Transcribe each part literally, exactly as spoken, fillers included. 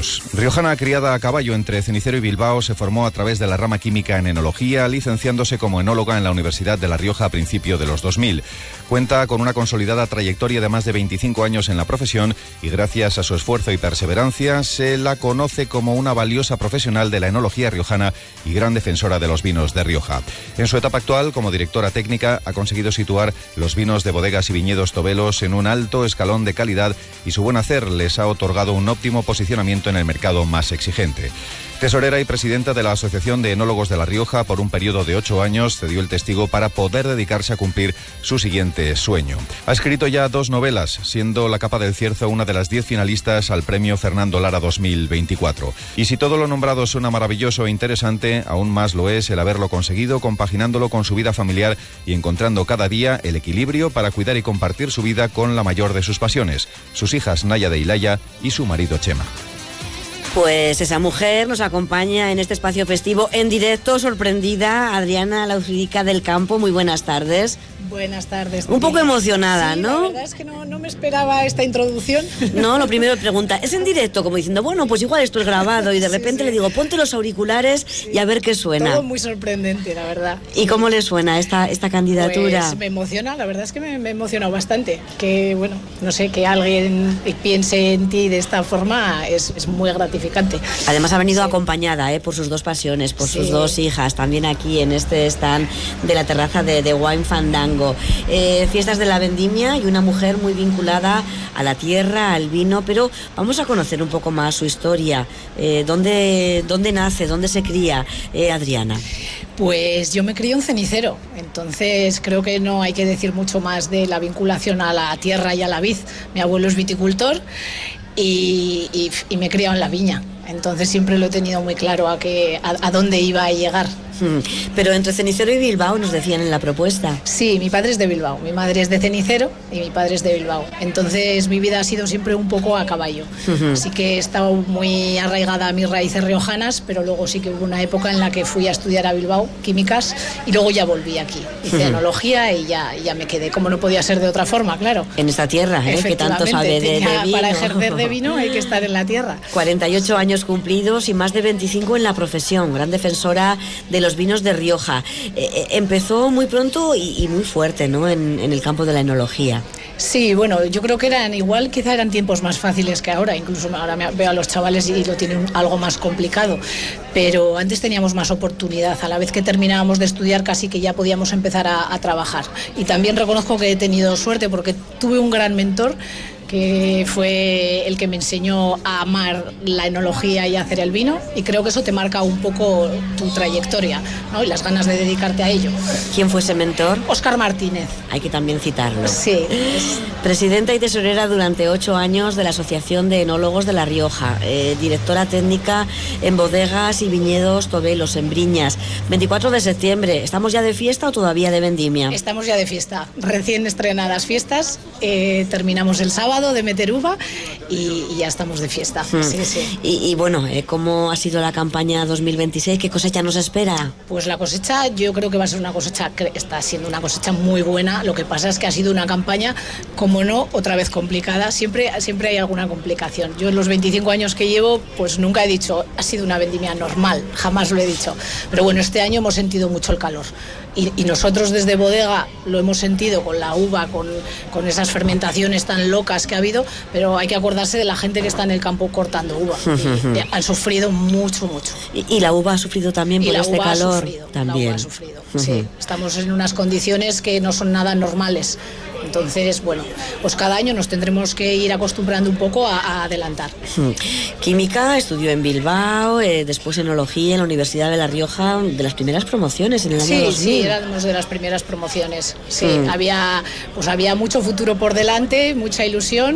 viñedos. Riojana criada a caballo entre Cenicero y Bilbao, se formó a través de la rama química en enología, licenciándose como enóloga en la Universidad de La Rioja a principios de los dos mil. Cuenta con una consolidada trayectoria de más de veinticinco años en la profesión y gracias a su esfuerzo y perseverancia se la conoce como una valiosa profesional de la enología riojana y gran defensora de los vinos de Rioja. En su etapa actual como directora técnica ha conseguido situar los vinos de bodegas y viñedos Tobelos en un alto escalón de calidad y su buen hacer les ha otorgado un óptimo posicionamiento en el mercado más exigente. Tesorera y presidenta de la Asociación de Enólogos de La Rioja por un periodo de ocho años, cedió el testigo para poder dedicarse a cumplir su siguiente sueño. Ha escrito ya dos novelas, siendo La capa del cierzo una de las diez finalistas al premio Fernando Lara dos mil veinticuatro. Y si todo lo nombrado suena maravilloso e interesante, aún más lo es el haberlo conseguido compaginándolo con su vida familiar y encontrando cada día el equilibrio para cuidar y compartir su vida con la mayor de sus pasiones, sus hijas Naya de Ilaya y su marido Chema. Pues esa mujer nos acompaña en este espacio festivo en directo, sorprendida, Adriana Lausrica del Campo. Muy buenas tardes. Buenas tardes. Un poco emocionada, sí, ¿no? La verdad es que no, no me esperaba esta introducción. No, lo primero pregunta, ¿es en directo? Como diciendo, bueno, pues igual esto es grabado y de repente sí, sí. le digo, ponte los auriculares sí. y a ver qué suena. Todo muy sorprendente, la verdad. ¿Y sí. cómo le suena esta, esta candidatura? Pues me emociona, la verdad es que me, me emociona bastante. Que, bueno, no sé, que alguien piense en ti de esta forma es, es muy gratificante. Además ha venido sí. acompañada eh, por sus dos pasiones, por sí. sus dos hijas, también aquí en este stand de la terraza de, de Wine Fandango. Eh, fiestas de la vendimia y una mujer muy vinculada a la tierra, al vino, pero vamos a conocer un poco más su historia. Eh, ¿dónde, ¿Dónde nace, dónde se cría eh, Adriana? Pues yo me crié en Cenicero, entonces creo que no hay que decir mucho más de la vinculación a la tierra y a la vid. Mi abuelo es viticultor y, y, y me he criado en la viña. Entonces siempre lo he tenido muy claro a, que, a, a dónde iba a llegar. Pero entre Cenicero y Bilbao nos decían en la propuesta. Sí, mi padre es de Bilbao, mi madre es de Cenicero y mi padre es de Bilbao. Entonces mi vida ha sido siempre un poco a caballo. Uh-huh. Así que he estado muy arraigada a mis raíces riojanas, pero luego sí que hubo una época en la que fui a estudiar a Bilbao, químicas, y luego ya volví aquí. Hice uh-huh. enología y ya, ya me quedé, como no podía ser de otra forma, claro. En esta tierra, ¿eh? Que tanto sabe de, de vino. Para ejercer de vino hay que estar en la tierra. cuarenta y ocho años cumplidos y más de veinticinco en la profesión, gran defensora de los vinos de Rioja. Eh, empezó muy pronto y, y muy fuerte, ¿no? En, en el campo de la enología. Sí, bueno, yo creo que eran igual, quizá eran tiempos más fáciles que ahora, incluso ahora me veo a los chavales y lo tienen algo más complicado, pero antes teníamos más oportunidad, a la vez que terminábamos de estudiar casi que ya podíamos empezar a, a trabajar. Y también reconozco que he tenido suerte porque tuve un gran mentor que fue el que me enseñó a amar la enología y a hacer el vino, y creo que eso te marca un poco tu trayectoria, ¿no? Y las ganas de dedicarte a ello. ¿Quién fue ese mentor? Óscar Martínez. Hay que también citarlo. Sí. Presidenta y tesorera durante ocho años de la Asociación de Enólogos de La Rioja, eh, directora técnica en bodegas y viñedos Tobelos, en Briñas. veinticuatro de septiembre, ¿estamos ya de fiesta o todavía de vendimia? Estamos ya de fiesta, recién estrenadas fiestas, eh, terminamos el sábado de meter uva y, y ya estamos de fiesta. Hmm. Sí, sí. Y, y bueno, eh, ¿cómo ha sido la campaña dos mil veintiséis? ¿Qué cosecha nos espera? Pues la cosecha yo creo que va a ser una cosecha, está siendo una cosecha muy buena. Lo que pasa es que ha sido una campaña, como no, otra vez complicada. Siempre, siempre hay alguna complicación. Yo en los veinticinco años que llevo, pues nunca he dicho, ha sido una vendimia normal, jamás lo he dicho. Pero bueno, este año hemos sentido mucho el calor. Y, y nosotros desde bodega lo hemos sentido con la uva, con, con esas fermentaciones tan locas que ha habido, pero hay que acordarse de la gente que está en el campo cortando uva. Y, y han sufrido mucho, mucho. ¿Y, y la uva ha sufrido también por y la este uva calor? Ha sufrido, también. La uva ha sufrido, uh-huh. sí. Estamos en unas condiciones que no son nada normales. Entonces, bueno, pues cada año nos tendremos que ir acostumbrando un poco a, a adelantar. Química, estudió en Bilbao, eh, después enología en la Universidad de La Rioja, de las primeras promociones en el año sí, dos mil. Sí, éramos de las primeras promociones. Sí, mm. había, pues había mucho futuro por delante, mucha ilusión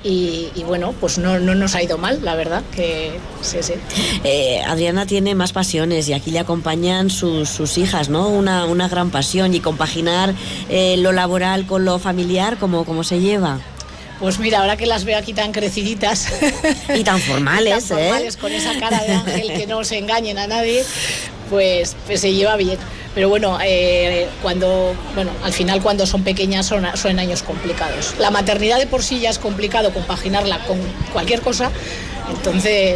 y, y bueno, pues no, no nos ha ido mal, la verdad, que sí, sí. Eh, Adriana tiene más pasiones y aquí le acompañan sus, sus hijas, ¿no? Una, una gran pasión y compaginar eh, lo laboral con lo familiar, ¿cómo, cómo se lleva? Pues mira, ahora que las veo aquí tan creciditas y tan formales, y tan formales ¿eh? Con esa cara de ángel que no se engañen a nadie, pues, pues se lleva bien. Pero bueno, eh, cuando, bueno, al final cuando son pequeñas son, son años complicados. La maternidad de por sí ya es complicado compaginarla con cualquier cosa, entonces